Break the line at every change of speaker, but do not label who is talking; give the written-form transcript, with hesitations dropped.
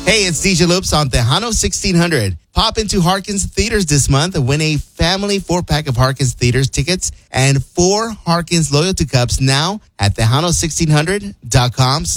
Hey, it's DJ Loops on Tejano 1600. Pop into Harkins Theaters this month and win a family 4-pack of Harkins Theaters tickets and 4 Harkins Loyalty Cups now at Tejano1600.com.